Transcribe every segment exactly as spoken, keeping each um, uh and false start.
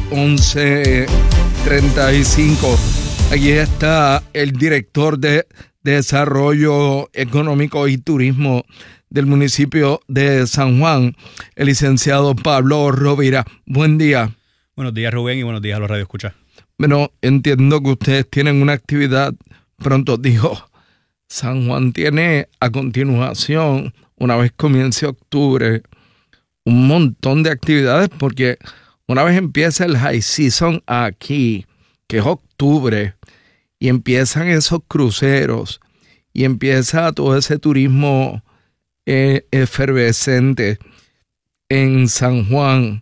once treinta y cinco. Aquí está el director de Desarrollo Económico y Turismo del municipio de San Juan, el licenciado Pablo Rovira. Buen día. Buenos días, Rubén, y buenos días a los radioescuchas. Bueno, entiendo que ustedes tienen una actividad pronto. Dijo, San Juan tiene a continuación, una vez comience octubre, un montón de actividades, porque una vez empieza el high season aquí, que es octubre, y empiezan esos cruceros, y empieza todo ese turismo eh, efervescente en San Juan,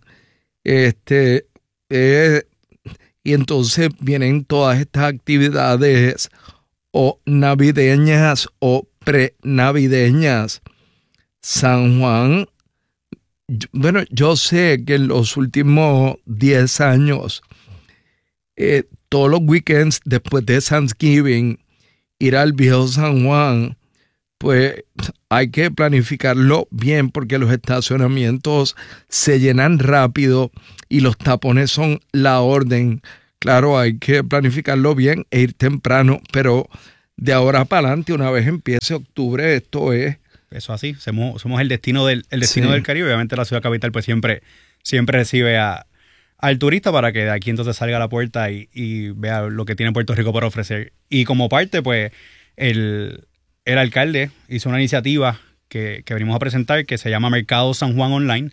este, eh, y entonces vienen todas estas actividades o navideñas o prenavideñas. San Juan, bueno, yo sé que en los últimos diez años, eh, todos los weekends después de Thanksgiving, ir al viejo San Juan, pues hay que planificarlo bien porque los estacionamientos se llenan rápido y los tapones son la orden. Claro, hay que planificarlo bien e ir temprano, pero de ahora para adelante, una vez empiece octubre, esto es... Eso así, somos, somos el destino del el destino sí. del Caribe. Obviamente la ciudad capital pues siempre, siempre recibe a, al turista para que de aquí entonces salga a la puerta y, y vea lo que tiene Puerto Rico para ofrecer. Y como parte, pues, el, el alcalde hizo una iniciativa que, que venimos a presentar que se llama Mercado San Juan Online,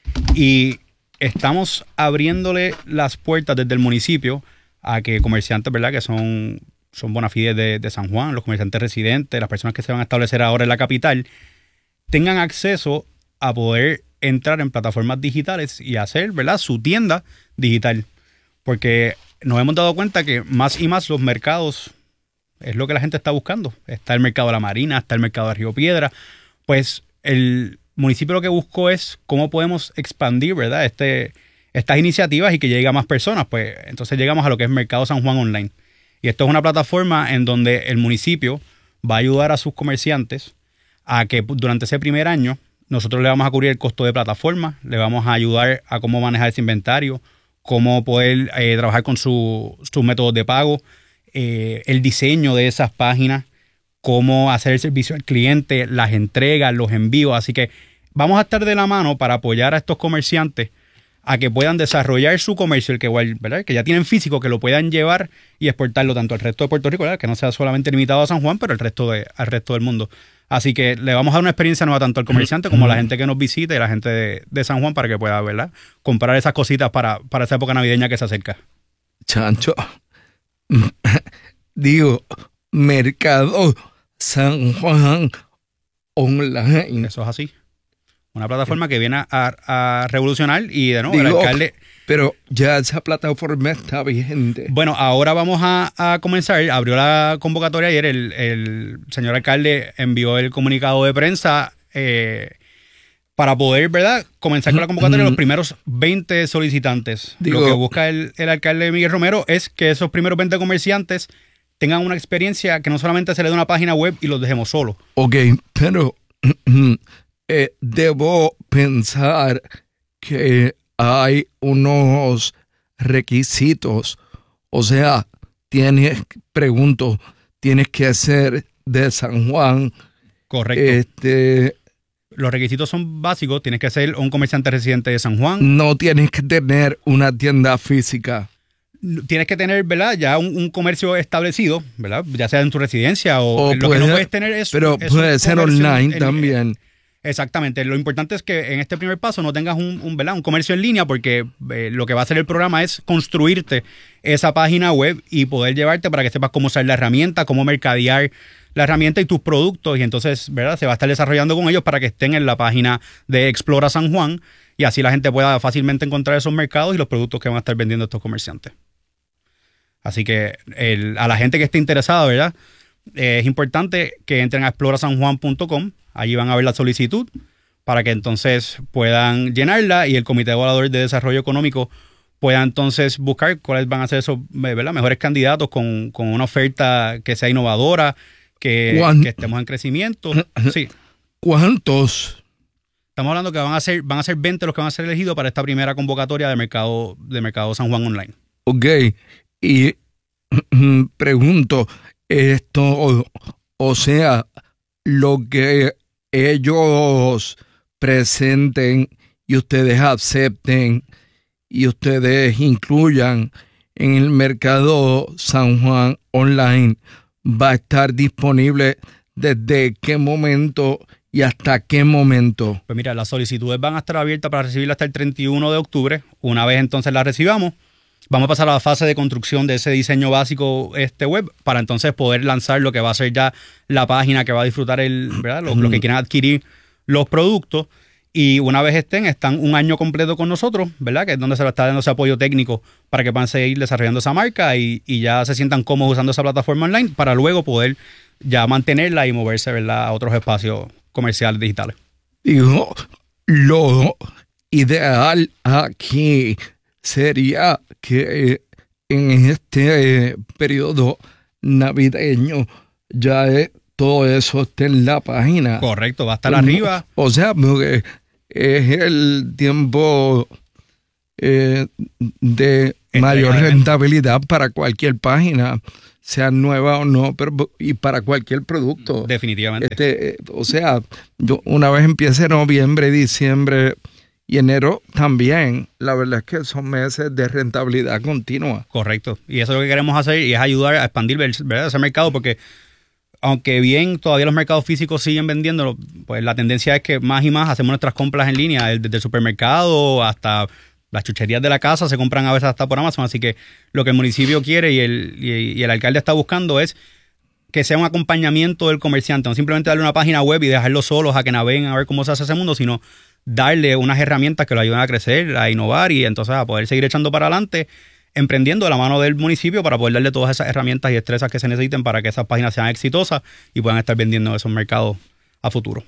y estamos abriéndole las puertas desde el municipio a que comerciantes, ¿verdad?, que son, son bona fides de, de San Juan, los comerciantes residentes, las personas que se van a establecer ahora en la capital, tengan acceso a poder entrar en plataformas digitales y hacer, ¿verdad?, su tienda digital. Porque nos hemos dado cuenta que más y más los mercados es lo que la gente está buscando. Está el mercado de la Marina, está el mercado de Río Piedra. Pues el municipio lo que buscó es cómo podemos expandir, ¿verdad?, este, estas iniciativas y que llegue a más personas. Pues entonces llegamos a lo que es Mercado San Juan Online. Y esto es una plataforma en donde el municipio va a ayudar a sus comerciantes a que durante ese primer año nosotros le vamos a cubrir el costo de plataforma, le vamos a ayudar a cómo manejar ese inventario, cómo poder eh, trabajar con su, sus métodos de pago, eh, el diseño de esas páginas, cómo hacer el servicio al cliente, las entregas, los envíos. Así que vamos a estar de la mano para apoyar a estos comerciantes a que puedan desarrollar su comercio, el que, ¿verdad?, que ya tienen físico, que lo puedan llevar y exportarlo tanto al resto de Puerto Rico, ¿verdad?, que no sea solamente limitado a San Juan, pero al resto, de, al resto del mundo. Así que le vamos a dar una experiencia nueva tanto al comerciante como a la gente que nos visite y a la gente de, de San Juan para que pueda, ¿verdad?, comprar esas cositas para, para esa época navideña que se acerca. Chancho, digo, Mercado San Juan Online. Eso es así. Una plataforma que viene a, a revolucionar y de nuevo digo, el alcalde... Pero ya esa plataforma está vigente. Bueno, ahora vamos a, a comenzar. Abrió la convocatoria ayer. El, el señor alcalde envió el comunicado de prensa eh, para poder, ¿verdad?, comenzar con la convocatoria. Los primeros veinte solicitantes. Digo, lo que busca el, el alcalde Miguel Romero es que esos primeros veinte comerciantes tengan una experiencia que no solamente se le dé una página web y los dejemos solos. Ok, pero eh, debo pensar que hay unos requisitos, o sea, tienes, pregunto, tienes que ser de San Juan. Correcto. Este, Los requisitos son básicos, tienes que ser un comerciante residente de San Juan. No tienes que tener una tienda física. Tienes que tener, ¿verdad?, ya un, un comercio establecido, ¿verdad?, ya sea en tu residencia o, o lo puede, que no puedes tener es... Pero es puede ser online en, también. Exactamente. Lo importante es que en este primer paso no tengas un, un, ¿verdad?, un comercio en línea, porque eh, lo que va a hacer el programa es construirte esa página web y poder llevarte para que sepas cómo usar la herramienta, cómo mercadear la herramienta y tus productos. Y entonces, ¿verdad?, se va a estar desarrollando con ellos para que estén en la página de Explora San Juan y así la gente pueda fácilmente encontrar esos mercados y los productos que van a estar vendiendo estos comerciantes. Así que el, a la gente que esté interesada, ¿verdad?, eh, es importante que entren a explora san juan punto com. Allí van a ver la solicitud para que entonces puedan llenarla y el Comité Evaluador de Desarrollo Económico pueda entonces buscar cuáles van a ser esos, ¿verdad?, mejores candidatos con, con una oferta que sea innovadora, que, que estemos en crecimiento. Sí. ¿Cuántos? Estamos hablando que van a ser, van a ser veinte los que van a ser elegidos para esta primera convocatoria de mercado, de mercado San Juan Online. Ok, y pregunto, esto, o, o sea, lo que ellos presenten y ustedes acepten y ustedes incluyan en el mercado San Juan Online, va a estar disponible desde qué momento y hasta qué momento. Pues mira, las solicitudes van a estar abiertas para recibirlas hasta el treinta y uno de octubre. Una vez entonces las recibamos, vamos a pasar a la fase de construcción de ese diseño básico este web para entonces poder lanzar lo que va a ser ya la página que va a disfrutar el, ¿verdad? Los, los que quieran adquirir los productos. Y una vez estén, están un año completo con nosotros, ¿verdad? Que es donde se va a estar dando ese apoyo técnico para que puedan seguir desarrollando esa marca y, y ya se sientan cómodos usando esa plataforma online para luego poder ya mantenerla y moverse, ¿verdad?, a otros espacios comerciales digitales. Digo, lo ideal aquí sería que en este periodo navideño ya es, todo eso esté en la página. Correcto, va a estar arriba. O sea, porque es el tiempo eh, de mayor rentabilidad para cualquier página, sea nueva o no, pero y para cualquier producto. Definitivamente. Este, o sea, yo, una vez empiece noviembre, diciembre y enero también, la verdad es que son meses de rentabilidad continua. Correcto. Y eso es lo que queremos hacer y es ayudar a expandir, ¿verdad?, ese mercado, porque aunque bien todavía los mercados físicos siguen vendiéndolo, pues la tendencia es que más y más hacemos nuestras compras en línea, desde el supermercado hasta las chucherías de la casa se compran a veces hasta por Amazon, así que lo que el municipio quiere y el, y, y el alcalde está buscando es que sea un acompañamiento del comerciante, no simplemente darle una página web y dejarlos solos a que naveguen a ver cómo se hace ese mundo, sino darle unas herramientas que lo ayuden a crecer, a innovar y entonces a poder seguir echando para adelante, emprendiendo de la mano del municipio para poder darle todas esas herramientas y destrezas que se necesiten para que esas páginas sean exitosas y puedan estar vendiendo en esos mercados a futuro.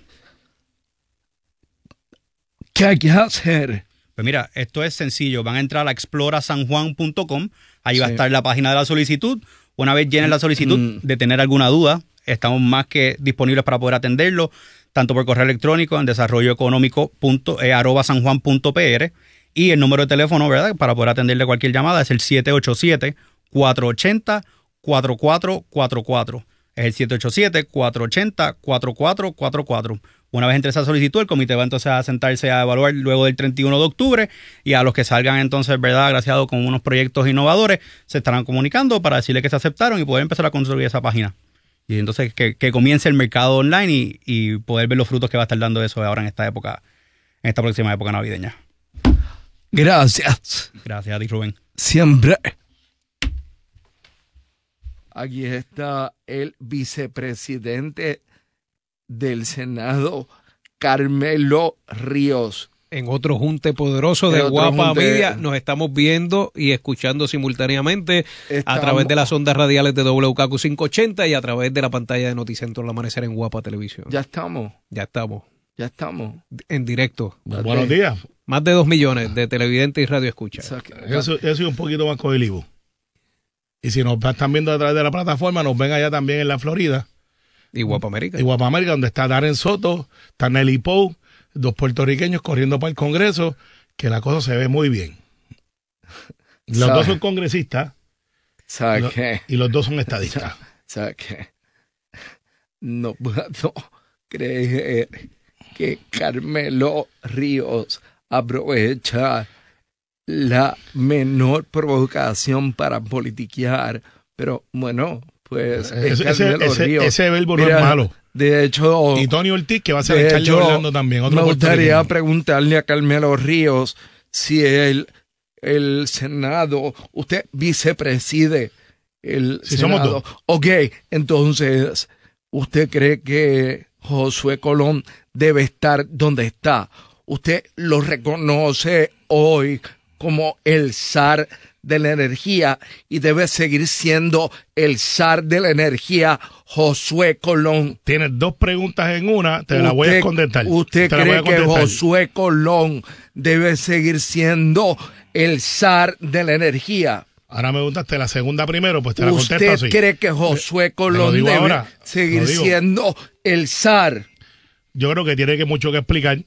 ¿Qué hay que hacer? Pues mira, esto es sencillo. Van a entrar a explora san juan punto com. Ahí sí va a estar la página de la solicitud. Una vez llenen la solicitud, mm. de tener alguna duda, estamos más que disponibles para poder atenderlo, tanto por correo electrónico en desarrollo económico eh, arroba sanjuan punto p r. Y el número de teléfono, ¿verdad?, para poder atenderle cualquier llamada es el siete ocho siete, cuatro ocho cero, cuatro cuatro cuatro cuatro. Es el siete ocho siete, cuatro ocho cero, cuatro cuatro cuatro cuatro. Una vez entre esa solicitud, el comité va entonces a sentarse a evaluar luego del treinta y uno de octubre y a los que salgan entonces, ¿verdad?, agraciados con unos proyectos innovadores, se estarán comunicando para decirle que se aceptaron y poder empezar a construir esa página. Y entonces que, que comience el mercado online y, y poder ver los frutos que va a estar dando eso ahora en esta época, en esta próxima época navideña. Gracias. Gracias a ti, Rubén. Siempre. Aquí está el vicepresidente del Senado, Carmelo Ríos. En otro junte poderoso de Guapa junte... Media, nos estamos viendo y escuchando simultáneamente estamos... a través de las ondas radiales de W K Q quinientos ochenta y a través de la pantalla de Noticentro al amanecer en Guapa Televisión. Ya estamos. Ya estamos. Ya estamos. En directo. Buenos días. Más de dos millones de televidentes y radio escucha. Eso, eso es un poquito más cohesivo. Y si nos están viendo a través de la plataforma, nos ven allá también en la Florida. Y Guapa América. Y Guapa América, donde está Darren Soto, está Nelly Pou, dos puertorriqueños corriendo para el Congreso, que la cosa se ve muy bien. Los ¿Sabe? dos son congresistas. ¿Sabe y, qué? y los dos son estadistas. ¿Sabe qué? No puedo creer que Carmelo Ríos aprovecha la menor provocación para politiquear, pero bueno, pues ese, ese, ese, ese verbo no Mira, es malo. De hecho, y Tony Ortiz, que va a ser alcalde de Orlando también. Otro me gustaría preguntarle a Carmelo Ríos si el, el Senado, usted vicepreside el si Senado. Somos dos. Ok, entonces, ¿usted cree que Josué Colón debe estar donde está? ¿Usted lo reconoce hoy como el zar de la energía y debe seguir siendo el zar de la energía Josué Colón? Tienes dos preguntas en una, te la voy a contestar. ¿Usted cree que Josué Colón debe seguir siendo el zar de la energía? Ahora me preguntaste la segunda primero, pues te la contesto así. ¿Usted cree que Josué Colón debe ahora, seguir siendo el zar? Yo creo que tiene que mucho que explicar,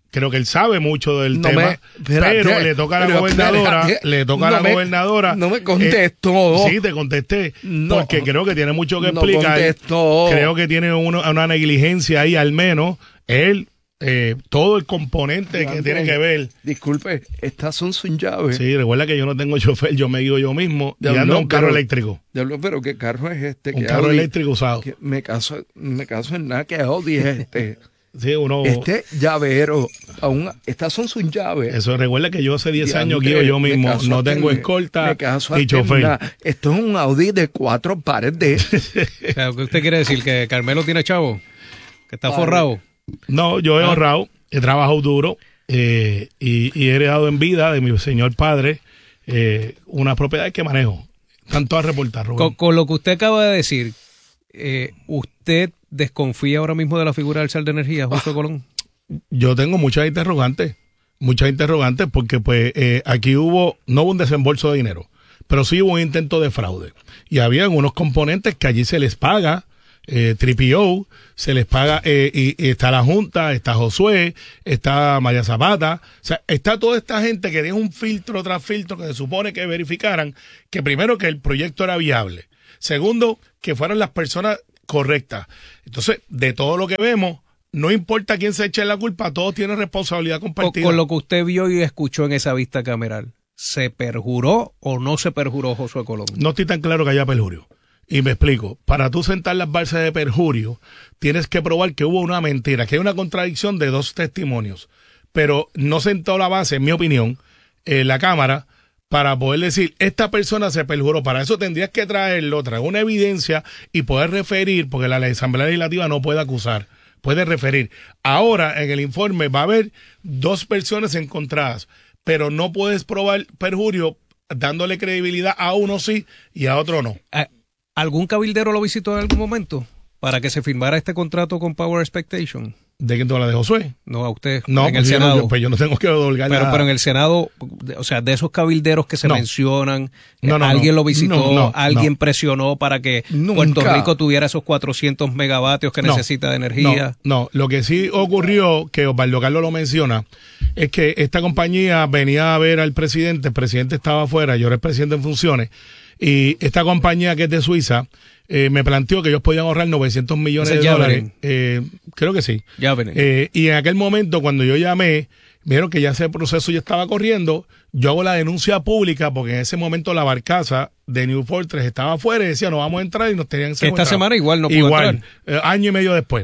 Creo que él sabe mucho del no tema, me, espérate, pero le toca a la pero gobernadora, espérate, le toca no a la me, gobernadora. No me contestó. Eh, sí, te contesté, no, porque creo que tiene mucho que no explicar. Contestó. Creo que tiene uno, una negligencia ahí, al menos. Él, eh, todo el componente Andrés, que tiene que ver. Disculpe, estas son sus llaves. Sí, recuerda que yo no tengo chofer, yo me guío yo mismo, y Diablo, ando en un carro pero, eléctrico. Diablo, pero ¿qué carro es este? Un que carro Audi, eléctrico usado. Que me caso, me caso en nada, que Audi es este. Sí, uno... Este llavero, aún, estas son sus llaves. Eso, recuerda que yo hace diez años Andrés, guío yo mismo, no tengo en, escolta ni chofer. Esto es un Audi de cuatro pares de... O sea, ¿qué usted quiere decir? ¿Que Carmelo tiene chavo? ¿Que está vale. forrado? No, yo he ¿Ah? ahorrado, he trabajado duro eh, y, y he heredado en vida de mi señor padre eh, una propiedad que manejo. Tanto a reportar, Rubén. Con, con lo que usted acaba de decir, eh, ¿usted desconfía ahora mismo de la figura del alcalde de energía, Josué Colón? Yo tengo muchas interrogantes, muchas interrogantes porque pues eh, aquí hubo, no hubo un desembolso de dinero, pero sí hubo un intento de fraude. Y había unos componentes que allí se les paga, eh, P P O, se les paga, eh, y, y está la Junta, está Josué, está María Zapata, o sea, está toda esta gente que tiene un filtro tras filtro que se supone que verificaran que primero que el proyecto era viable, segundo que fueran las personas correctas. Entonces, de todo lo que vemos, no importa quién se eche la culpa, todos tienen responsabilidad compartida. Con, con lo que usted vio y escuchó en esa vista cameral, ¿se perjuró o no se perjuró Josué Colón? No estoy tan claro que haya perjurio. Y me explico. Para tú sentar las bases de perjurio, tienes que probar que hubo una mentira, que hay una contradicción de dos testimonios. Pero no sentó la base, en mi opinión, en la Cámara, para poder decir, esta persona se perjuró. Para eso tendrías que traerlo, traer una evidencia y poder referir, porque la Asamblea Legislativa no puede acusar, puede referir. Ahora, en el informe va a haber dos versiones encontradas, pero no puedes probar perjurio dándole credibilidad a uno sí y a otro no. ¿Algún cabildero lo visitó en algún momento para que se firmara este contrato con Power Expectation? ¿De quién tú hablas? ¿De Josué? No, a usted. No, en el pues Senado. Yo no, pues yo no tengo que otorgar pero, nada. pero en el Senado, o sea, de esos cabilderos que se no. mencionan, no, no, alguien no. lo visitó, no, no, alguien no. presionó para que Nunca. Puerto Rico tuviera esos cuatrocientos megavatios que no, necesita de energía. No, no, lo que sí ocurrió, que Osvaldo Carlos lo menciona, es que esta compañía venía a ver al presidente, el presidente estaba afuera, yo era el presidente en funciones, y esta compañía que es de Suiza, Eh, me planteó que ellos podían ahorrar novecientos millones de dólares. Eh, creo que sí. Ya ven. Eh, y en aquel momento, cuando yo llamé, vieron que ya ese proceso ya estaba corriendo. Yo hago la denuncia pública porque en ese momento la barcaza de New Fortress estaba afuera y decía, no vamos a entrar y nos tenían secuestrado. Esta semana igual no pudo igual, entrar. Eh, año y medio después.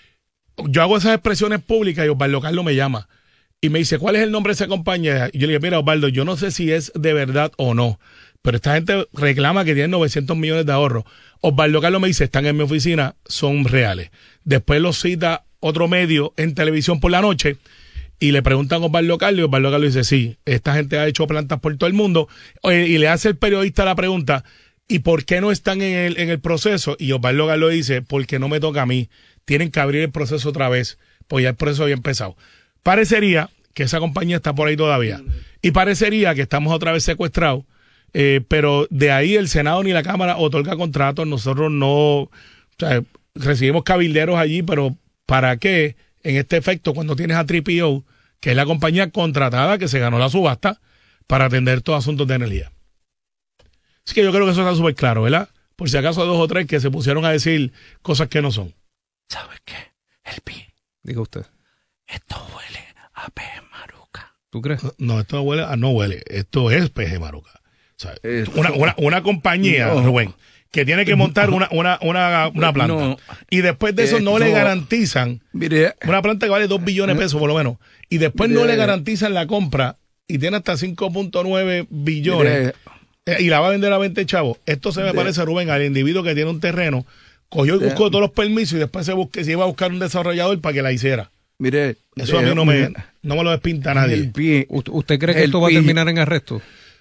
Yo hago esas expresiones públicas y Osvaldo Carlos me llama y me dice, ¿cuál es el nombre de esa compañía? Y yo le dije, mira, Osvaldo, yo no sé si es de verdad o no, pero esta gente reclama que tienen novecientos millones de ahorros. Osvaldo Carlos me dice, están en mi oficina, son reales. Después los cita otro medio en televisión por la noche y le preguntan a Osvaldo Carlos y Osvaldo Carlos dice, sí, esta gente ha hecho plantas por todo el mundo. Y le hace el periodista la pregunta, ¿y por qué no están en el, en el proceso? Y Osvaldo Carlos dice, porque no me toca a mí. Tienen que abrir el proceso otra vez, pues ya el proceso había empezado. Parecería que esa compañía está por ahí todavía. Y parecería que estamos otra vez secuestrados. Eh, pero de ahí el Senado ni la Cámara otorga contratos, nosotros no, o sea, recibimos cabilderos allí, pero ¿para qué? En este efecto, cuando tienes a P P O, que es la compañía contratada que se ganó la subasta para atender todos asuntos de energía. Así que yo creo que eso está súper claro, ¿verdad? Por si acaso hay dos o tres que se pusieron a decir cosas que no son. ¿Sabes qué? El pi. Diga usted. Esto huele a peje maruca. ¿Tú crees? No, esto no huele, no huele, esto es peje maruca. O sea, una, una, una compañía, no. Rubén, que tiene que montar una, una, una, una planta no. y después de eso no le garantizan mire, una planta que vale dos billones de pesos por lo menos y después mire, no le garantizan la compra y tiene hasta cinco punto nueve billones mire, y la va a vender a veinte chavos. Esto se me mire, parece, Rubén, al individuo que tiene un terreno, cogió y buscó mire, todos los permisos y después se, busque, se iba a buscar un desarrollador para que la hiciera. Mire, eso a mí no me, no me lo despinta nadie. Pie, ¿Usted cree que esto va a terminar en arresto?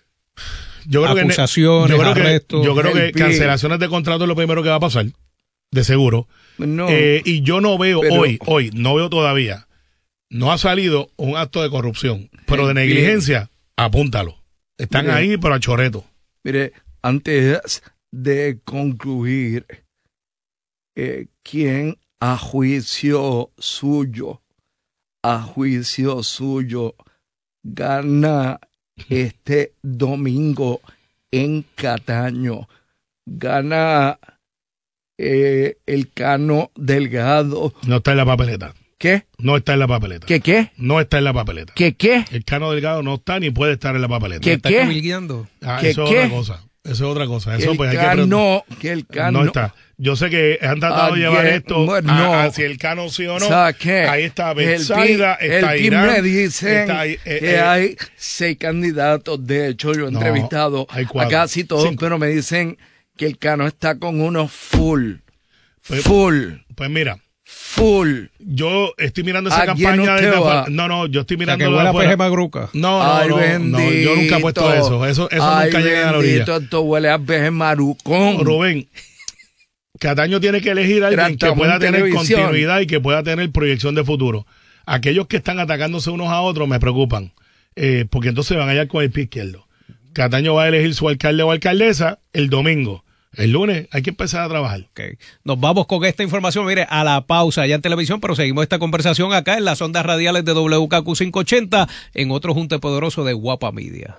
Yo creo acusaciones, que, yo creo arrestos. Que, yo creo que cancelaciones de contrato es lo primero que va a pasar, de seguro. No, eh, y yo no veo pero, hoy, hoy, no veo todavía, no ha salido un acto de corrupción, pero de negligencia, apúntalo. Están mire, ahí, pero a chorreto. Mire, antes de concluir, eh, ¿quién a juicio suyo a juicio suyo, gana este domingo en Cataño. Gana eh, el Cano Delgado. No está en la papeleta. ¿Qué? No está en la papeleta. ¿Qué qué? No está en la papeleta. ¿Qué qué? El Cano Delgado no está ni puede estar en la papeleta. ¿Qué ¿Está qué? camilgueando? Ah, ¿Qué, eso qué? es otra cosa. Eso es otra cosa. Eso el pues hay que Cano, preguntar. que el Cano No está. Yo sé que han tratado de Ayer, llevar esto bueno, a, no. a si el Cano sí o no. O sea, ¿qué? Ahí está El Betsaida, pi- está el pi Irán. me dicen está ahí, eh, que eh, hay seis candidatos. De hecho, yo he No, entrevistado hay a cuatro. casi todos, Cinco. pero me dicen que el Cano está con unos full. Pues- Full. Pues mira, Full. yo estoy mirando esa ¿A quién campaña usted desde va? afuera. No, no, yo estoy O sea, mirando que huele a afuera. peje magruca. No, no, Ay, no, bendito. no, yo nunca he puesto eso. Eso, eso Ay, nunca llega a la orilla. bendito, esto huele a peje marucón. Rubén, Cataño tiene que elegir a alguien que Tratamos pueda en tener televisión. continuidad y que pueda tener proyección de futuro. Aquellos que están atacándose unos a otros me preocupan, eh, porque entonces van a ir con el pie izquierdo. Cataño va a elegir su alcalde o alcaldesa el domingo. El lunes hay que empezar a trabajar. Okay. Nos vamos con esta información, mire, a la pausa ya en televisión, pero seguimos esta conversación acá en las ondas radiales de W K Q quinientos ochenta en otro junte poderoso de Guapa Media.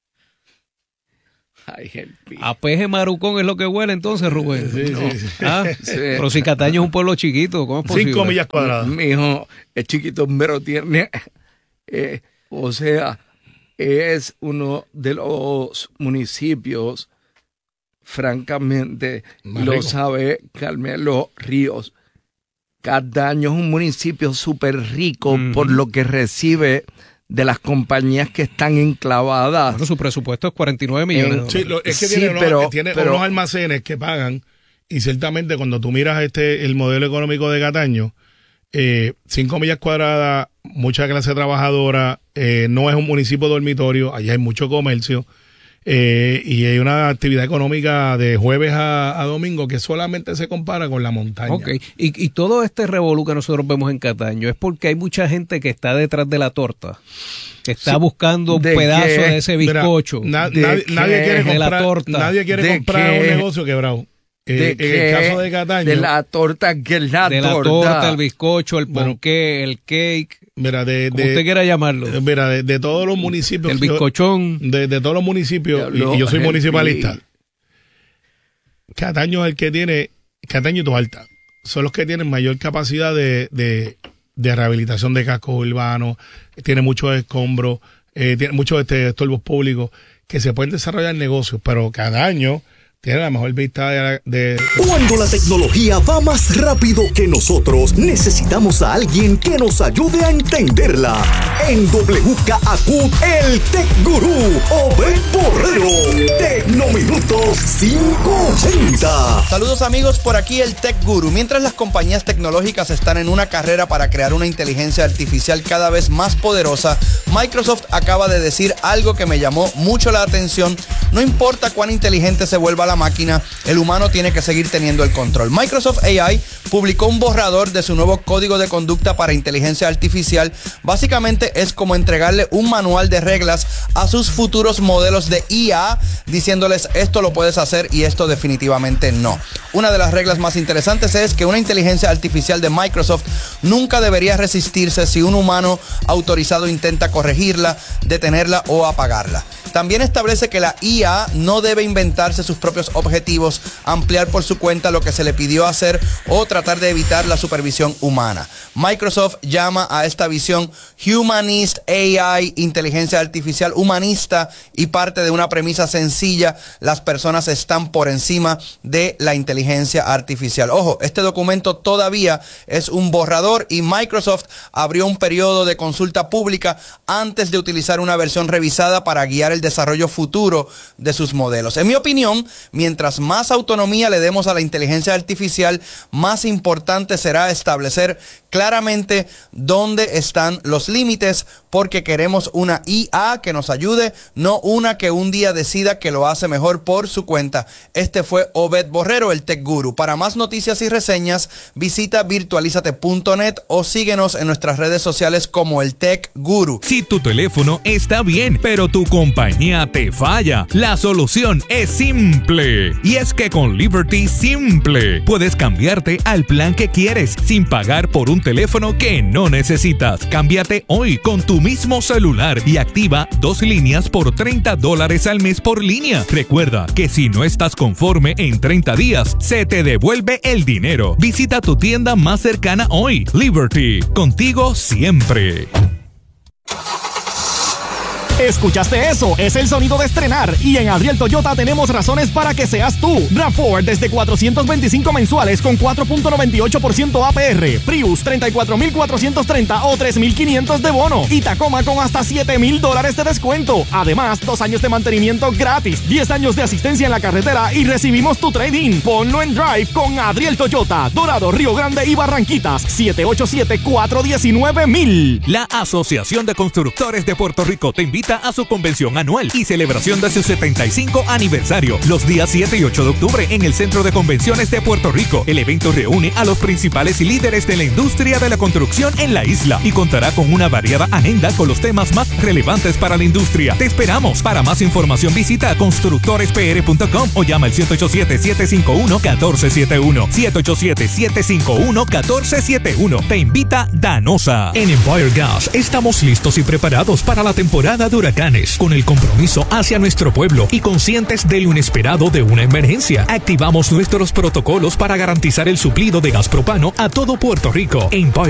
Ay, el pi- A peje marucón es lo que huele entonces, Rubén. Sí, No. sí, sí. Ah, Sí. Pero si Cataño es un pueblo chiquito, ¿cómo es posible? Cinco millas cuadradas. Mi hijo es chiquito, pero tiene, eh, o sea, es uno de los municipios, francamente, Más lo rico. sabe Carmelo Ríos. Cataño es un municipio súper rico Ujú. por lo que recibe de las compañías que están enclavadas. Bueno, su presupuesto es cuarenta y nueve millones de En- dólares. Sí, lo- es que Sí, tiene, unos, pero- tiene pero- unos almacenes que pagan y ciertamente cuando tú miras este el modelo económico de Cataño, eh, cinco millas cuadradas, mucha clase trabajadora, eh, no es un municipio dormitorio, allá hay mucho comercio eh, y hay una actividad económica de jueves a, a domingo que solamente se compara con la montaña. Ok, y, y todo este revolú que nosotros vemos en Cataño es porque hay mucha gente que está detrás de la torta, que está Sí, buscando un ¿de pedazo qué? de ese Mira, bizcocho. na- ¿De nadie, qué? nadie quiere De la comprar, torta. nadie quiere ¿De comprar qué? un negocio quebrado. Eh, ¿De en qué? el caso de Cataño, De la torta, que es la de la torta. torta, el bizcocho, el Bueno, ponqué, el cake, mira, de, como de- usted quiera llamarlo, Eh, Mira, de, de todos los municipios. el yo- bizcochón. De, de todos los municipios, y, Diablo, y yo soy el municipalista. pi- Cataño es el que tiene, Cataño y Toalta, son los que tienen mayor capacidad de, de, de rehabilitación de cascos urbanos, tiene muchos escombros, eh, tiene muchos este, estorbos públicos, que se pueden desarrollar negocios, pero Cataño tiene la mejor vista de... de Cuando la tecnología va más rápido que nosotros, necesitamos a alguien que nos ayude a entenderla. En W K A Q, el Tech Gurú, Obed Borrero. Tecnominutos quinientos ochenta. Saludos amigos, por aquí el Tech Guru. Mientras las compañías tecnológicas están en una carrera para crear una inteligencia artificial cada vez más poderosa, Microsoft acaba de decir algo que me llamó mucho la atención. No importa cuán inteligente se vuelva la máquina, el humano tiene que seguir teniendo el control. Microsoft A I publicó un borrador de su nuevo código de conducta para inteligencia artificial. Básicamente es como entregarle un manual de reglas a sus futuros modelos de I A, diciéndoles esto lo puedes hacer y esto definitivamente no. Una de las reglas más interesantes es que una inteligencia artificial de Microsoft nunca debería resistirse si un humano autorizado intenta corregirla, detenerla o apagarla. También establece que la I A no debe inventarse sus propios objetivos, ampliar por su cuenta lo que se le pidió hacer o tratar de evitar la supervisión humana. Microsoft llama a esta visión Humanist A I, inteligencia artificial humanista, y parte de una premisa sencilla: las personas están por encima de la inteligencia artificial. Ojo, este documento todavía es un borrador y Microsoft abrió un periodo de consulta pública antes de utilizar una versión revisada para guiar el desarrollo futuro de sus modelos. En mi opinión, mientras más autonomía le demos a la inteligencia artificial, más importante será establecer claramente dónde están los límites, porque queremos una I A que nos ayude, no una que un día decida que lo hace mejor por su cuenta. Este fue Obed Borrero, el Tech Guru. Para más noticias y reseñas, visita virtualizate punto net o síguenos en nuestras redes sociales como el Tech Guru. Si tu teléfono está bien, pero tu compañía te falla, la solución es simple. Y es que con Liberty Simple puedes cambiarte a al plan que quieres sin pagar por un teléfono que no necesitas. Cámbiate hoy con tu mismo celular y activa dos líneas por treinta dólares al mes por línea. Recuerda que si no estás conforme en treinta días, se te devuelve el dinero. Visita tu tienda más cercana hoy. Liberty, contigo siempre. ¿Escuchaste eso? Es el sonido de estrenar. Y en Adriel Toyota tenemos razones para que seas tú. RAV cuatro desde cuatrocientos veinticinco mensuales con cuatro punto noventa y ocho por ciento A P R. Prius treinta y cuatro mil cuatrocientos treinta o tres mil quinientos de bono. Y Tacoma con hasta siete mil dólares de descuento. Además, dos años de mantenimiento gratis, diez años de asistencia en la carretera y recibimos tu trade-in. Ponlo en Drive con Adriel Toyota. Dorado, Río Grande y Barranquitas. siete ocho siete, cuatro uno nueve, mil. La Asociación de Constructores de Puerto Rico te invita a su convención anual y celebración de su setenta y cinco aniversario los días siete y ocho de octubre en el Centro de Convenciones de Puerto Rico. El evento reúne a los principales líderes de la industria de la construcción en la isla y contará con una variada agenda con los temas más relevantes para la industria. Te esperamos. Para más información visita constructores p r punto com o llama al siete ocho siete, siete cinco uno, uno cuatro siete uno. siete ocho siete, siete cinco uno, uno cuatro siete uno. Te invita Danosa. En Empire Gas estamos listos y preparados para la temporada de huracanes, con el compromiso hacia nuestro pueblo y conscientes de lo inesperado de una emergencia. Activamos nuestros protocolos para garantizar el suplido de gas propano a todo Puerto Rico. Empire